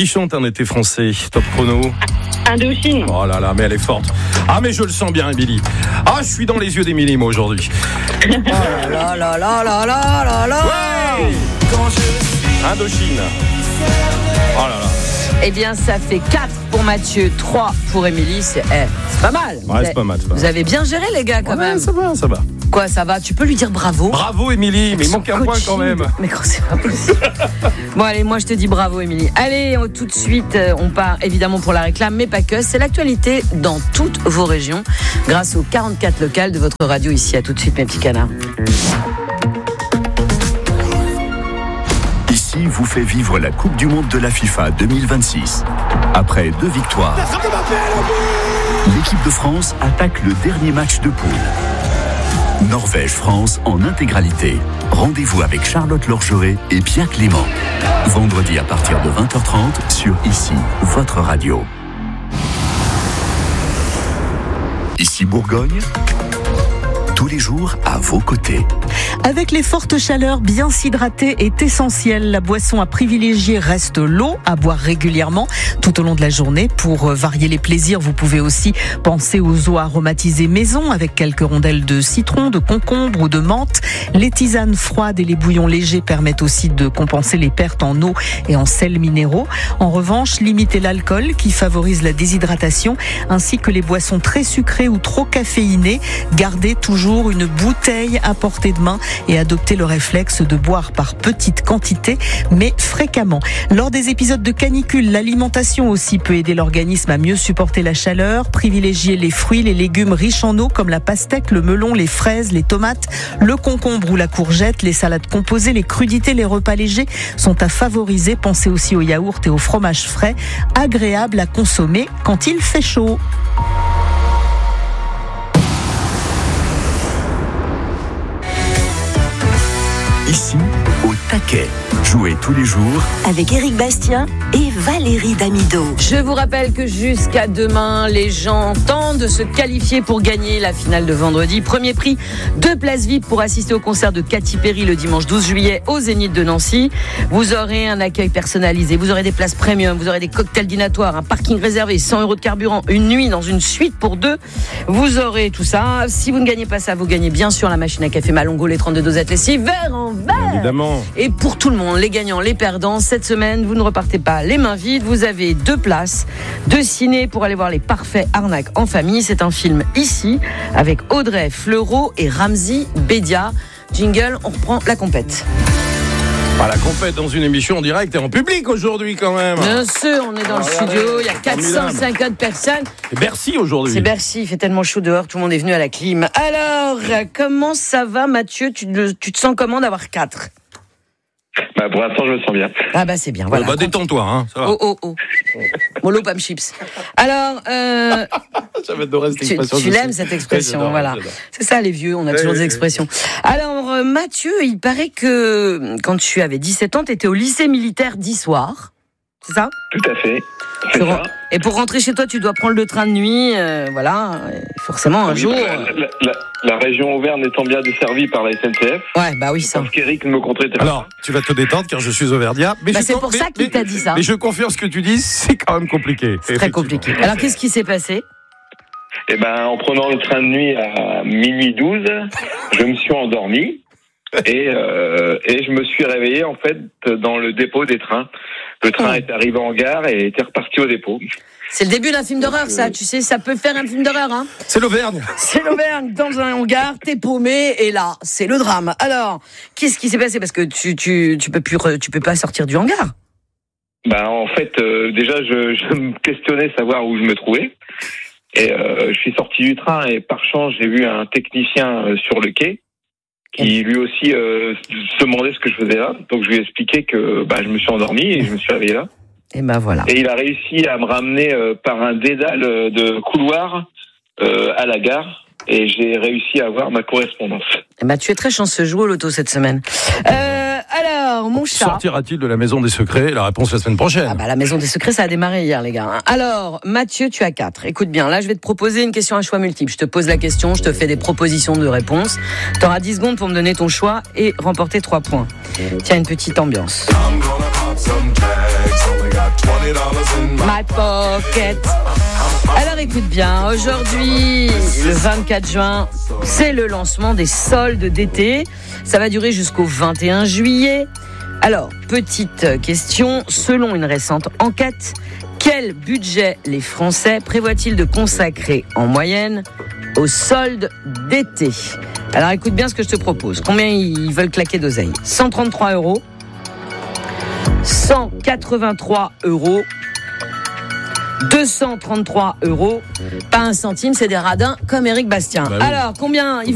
qui chante un été français? Top chrono. Indochine. Oh là là, mais elle est forte. Ah, mais je le sens bien, Émilie. Ah, je suis dans les yeux d'Émilie, moi, aujourd'hui. Oh là là là là là là là. Ouais. Indochine. Oh là là. Eh bien, ça fait 4 pour Mathieu, 3 pour Émilie. C'est pas mal. Ouais, c'est pas mal. Vous avez bien géré, les gars, quand même. Ça va. Quoi, ça va? Tu peux lui dire bravo? Bravo, Émilie, mais il manque un point quand même. Mais quand c'est pas possible. Bon, allez, moi je te dis bravo, Émilie. Allez, tout de suite, on part évidemment pour la réclame, mais pas que. C'est l'actualité dans toutes vos régions, grâce aux 44 locales de votre radio ici. À tout de suite, mes petits canards. Ici vous fait vivre la Coupe du Monde de la FIFA 2026. Après 2 victoires, l'équipe de France attaque le dernier match de poule. Norvège-France en intégralité. Rendez-vous avec Charlotte Lorgeret et Pierre Clément. Vendredi à partir de 20h30 sur Ici, votre radio. Ici Bourgogne, tous les jours à vos côtés. Avec les fortes chaleurs, bien s'hydrater est essentiel. La boisson à privilégier reste l'eau, à boire régulièrement tout au long de la journée. Pour varier les plaisirs, vous pouvez aussi penser aux eaux aromatisées maison avec quelques rondelles de citron, de concombre ou de menthe. Les tisanes froides et les bouillons légers permettent aussi de compenser les pertes en eau et en sels minéraux. En revanche, limitez l'alcool qui favorise la déshydratation ainsi que les boissons très sucrées ou trop caféinées. Gardez toujours une bouteille à portée de main et adopter le réflexe de boire par petites quantités, mais fréquemment. Lors des épisodes de canicule, l'alimentation aussi peut aider l'organisme à mieux supporter la chaleur. Privilégiez les fruits, les légumes riches en eau comme la pastèque, le melon, les fraises, les tomates, le concombre ou la courgette, les salades composées, les crudités, les repas légers sont à favoriser. Pensez aussi aux yaourts et au fromage frais, agréables à consommer quand il fait chaud. Ici, au taquet. Jouez tous les jours avec Éric Bastien et Valérie Damido. Je vous rappelle que jusqu'à demain, les gens tentent de se qualifier pour gagner la finale de vendredi. Premier prix, 2 places VIP pour assister au concert de Katy Perry le dimanche 12 juillet au Zénith de Nancy. Vous aurez un accueil personnalisé, vous aurez des places premium, vous aurez des cocktails dînatoires, un parking réservé, 100 € de carburant, une nuit dans une suite pour 2. Vous aurez tout ça. Si vous ne gagnez pas ça, vous gagnez bien sûr la machine à café Malongo, les 32 dosettes lessives, verre en verre. Évidemment. Et pour tout le monde, les gagnants, les perdants, cette semaine, vous ne repartez pas les mains vides. Vous avez 2 places de ciné pour aller voir Les Parfaits Arnaques en famille. C'est un film ici avec Audrey Fleurot et Ramzy Bédia. Jingle, on reprend la compète. Ah, la compète dans une émission en direct et en public aujourd'hui quand même. Bien sûr, on est dans le studio, il y a 450 personnes. C'est Bercy aujourd'hui. C'est Bercy, il fait tellement chaud dehors, tout le monde est venu à la clim. Alors, comment ça va Mathieu? Tu te sens comment d'avoir 4? Bah pour l'instant, je me sens bien. Ah bah c'est bien, voilà. Bah détends-toi, hein, ça va. Oh. Molo Pam Chips. Alors, j'adorais cette expression. Tu l'aimes cette expression, j'adore, voilà. j'adore. C'est ça les vieux, on a toujours des expressions. Alors Mathieu, il paraît que quand tu avais 17 ans, tu étais au lycée militaire d'Issoire. C'est ça? Tout à fait. C'est ça. Et pour rentrer chez toi, tu dois prendre le train de nuit, voilà. Forcément, un jour. La région Auvergne étant bien desservie par la SNCF. Ouais, bah oui, ça. Parce qu'Éric me compterait. Alors, tu vas te détendre car je suis auvergnat. Mais c'est pour ça qu'il t'a dit ça. Mais je confirme ce que tu dis, c'est quand même compliqué. C'est très compliqué. Alors, qu'est-ce qui s'est passé? Eh ben, en prenant le train de nuit à minuit 12, je me suis endormi et je me suis réveillé en fait dans le dépôt des trains. Le train est arrivé en gare et était reparti au dépôt. C'est le début d'un film d'horreur, ça. Tu sais, ça peut faire un film d'horreur, hein. C'est l'Auvergne. C'est l'Auvergne, dans un hangar, t'es paumé, et là, c'est le drame. Alors, qu'est-ce qui s'est passé? Parce que tu peux pas sortir du hangar. Bah, en fait, déjà, je me questionnais savoir où je me trouvais. Et je suis sorti du train et par chance, j'ai vu un technicien sur le quai qui lui aussi se demandait ce que je faisais là. Donc, je lui ai expliqué que je me suis endormi et je me suis réveillé là. Et ben voilà. Et il a réussi à me ramener par un dédale de couloir à la gare. Et j'ai réussi à avoir ma correspondance. Eh ben, tu es très chanceux, joue au loto cette semaine. Alors, mon chat... Sortira-t-il de la maison des secrets? La réponse la semaine prochaine. Ah bah, la maison des secrets, ça a démarré hier, les gars. Alors, Mathieu, tu as 4. Écoute bien, là, je vais te proposer une question à choix multiple. Je te pose la question, je te fais des propositions de réponse. Tu auras 10 secondes pour me donner ton choix et remporter 3 points. Tiens, une petite ambiance. Pocket. Alors écoute bien, aujourd'hui, le 24 juin, c'est le lancement des soldes d'été. Ça va durer jusqu'au 21 juillet. Alors, petite question, selon une récente enquête, quel budget les Français prévoient-ils de consacrer en moyenne aux soldes d'été ? Alors écoute bien ce que je te propose. Combien ils veulent claquer d'oseille ? 133 €, 183 €, 233 €, pas un centime, c'est des radins comme Éric Bastien. Bah oui. Alors, combien